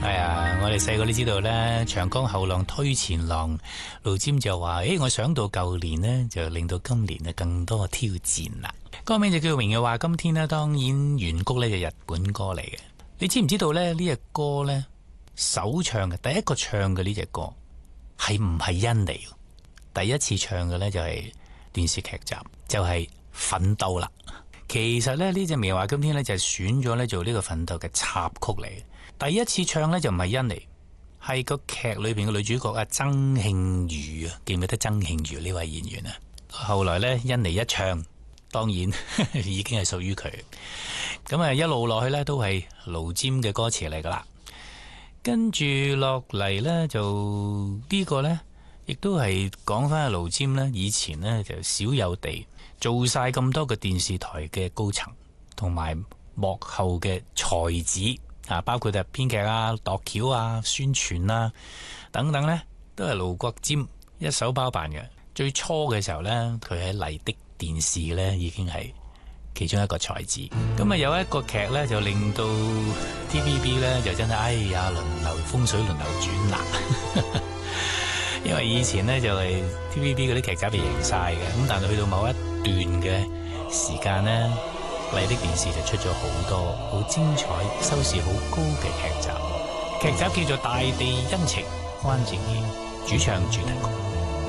係啊，我哋細個都知道咧，長江後浪推前浪，盧尖就話：我想到舊年呢，就令到今年呢更多嘅挑戰啦。歌名就叫《明日話今天》啦，當然原曲呢就日本歌嚟嘅。你知唔知道咧？呢隻歌呢，首唱嘅第一個唱嘅呢隻歌係唔係甄妮？第一次唱嘅呢就係電視劇集，就係《奮鬥》啦。其實咧呢隻《明日話今天》呢，就係選咗呢做呢個《奮鬥》嘅插曲嚟嘅。第一次唱呢，就唔係甄妮，係個劇裏邊嘅女主角啊曾慶瑜啊，記唔記得曾慶瑜呢位演員啊？後來呢，甄妮一唱，當然已經係屬於佢。咁啊一路落去呢，都係盧尖嘅歌詞嚟噶啦。跟住落嚟呢，就呢個呢，亦都係講翻阿盧尖呢，以前呢，就少有地做晒咁多個電視台嘅高層同埋幕後嘅才子。包括就編劇啊、度橋啊、宣傳啊等等呢，都係盧國沾一手包辦嘅。最初嘅時候呢，佢喺麗的電視呢已經係其中一個才子。咁啊有一個劇呢，就令到 TVB 呢就真係輪流風水輪流轉啦。因為以前呢，就係 TVB 嗰啲劇集被贏晒嘅，咁但係去到某一段嘅時間呢，麗的電視就出咗好多好精彩、收視好高嘅劇集。劇集叫做《大地恩情》，關正賢主唱主題曲。